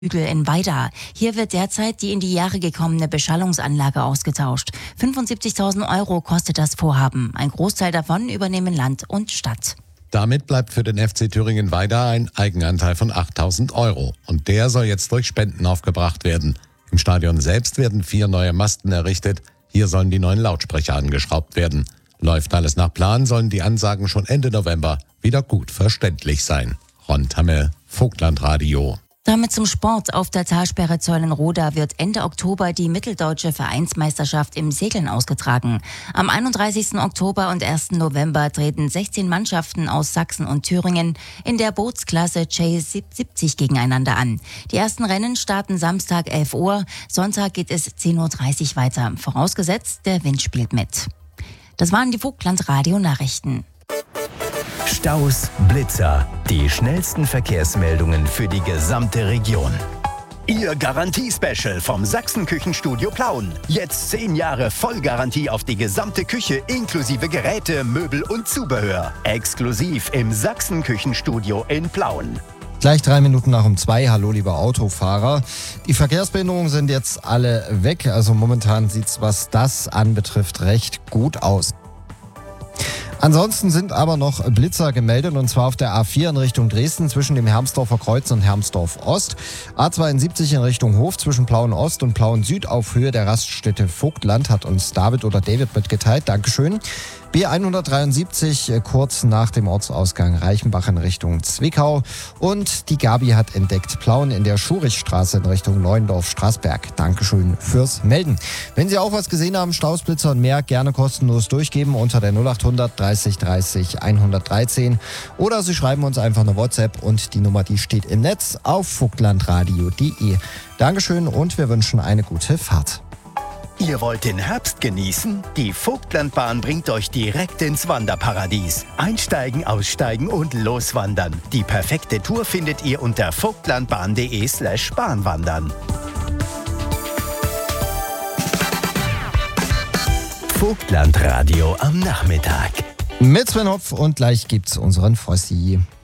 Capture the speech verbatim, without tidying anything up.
Hügel in Weida. Hier wird derzeit die in die Jahre gekommene Beschallungsanlage ausgetauscht. fünfundsiebzigtausend Euro kostet das Vorhaben. Ein Großteil davon übernehmen Land und Stadt. Damit bleibt für den F C Thüringen Weida ein Eigenanteil von achttausend Euro. Und der soll jetzt durch Spenden aufgebracht werden. Im Stadion selbst werden vier neue Masten errichtet. Hier sollen die neuen Lautsprecher angeschraubt werden. Läuft alles nach Plan, sollen die Ansagen schon Ende November wieder gut verständlich sein. Ron Tamme, Vogtlandradio. Damit zum Sport. Auf der Talsperre Zeulenroda wird Ende Oktober die mitteldeutsche Vereinsmeisterschaft im Segeln ausgetragen. Am einunddreißigsten Oktober und ersten November treten sechzehn Mannschaften aus Sachsen und Thüringen in der Bootsklasse Chase siebzig gegeneinander an. Die ersten Rennen starten Samstag elf Uhr, Sonntag geht es zehn Uhr dreißig weiter. Vorausgesetzt, der Wind spielt mit. Das waren die Vogtland-Radio-Nachrichten. Staus, Blitzer, die schnellsten Verkehrsmeldungen für die gesamte Region. Ihr Garantie-Special vom Sachsen-Küchenstudio Plauen. Jetzt zehn Jahre Vollgarantie auf die gesamte Küche inklusive Geräte, Möbel und Zubehör. Exklusiv im Sachsen-Küchenstudio in Plauen. Gleich drei Minuten nach um zwei. Hallo, liebe Autofahrer. Die Verkehrsbehinderungen sind jetzt alle weg. Also momentan sieht's, was das anbetrifft, recht gut aus. Ansonsten sind aber noch Blitzer gemeldet, und zwar auf der A vier in Richtung Dresden zwischen dem Hermsdorfer Kreuz und Hermsdorf Ost. A zweiundsiebzig in Richtung Hof zwischen Plauen Ost und Plauen Süd auf Höhe der Raststätte Vogtland, hat uns David oder David mitgeteilt. Dankeschön. B hundertdreiundsiebzig kurz nach dem Ortsausgang Reichenbach in Richtung Zwickau. Und die Gabi hat entdeckt Plauen in der Schurichstraße in Richtung Neuendorf-Straßberg. Dankeschön fürs Melden. Wenn Sie auch was gesehen haben, Stausblitzer und mehr, gerne kostenlos durchgeben unter der null achthundert dreißig dreißig hundertdreizehn. Oder Sie schreiben uns einfach eine WhatsApp und die Nummer, die steht im Netz auf vogtlandradio punkt de. Dankeschön und wir wünschen eine gute Fahrt. Ihr wollt den Herbst genießen? Die Vogtlandbahn bringt euch direkt ins Wanderparadies. Einsteigen, aussteigen und loswandern. Die perfekte Tour findet ihr unter vogtlandbahn.de slash bahnwandern. Vogtlandradio am Nachmittag. Mit Sven Hopf und gleich gibt's unseren Fossi.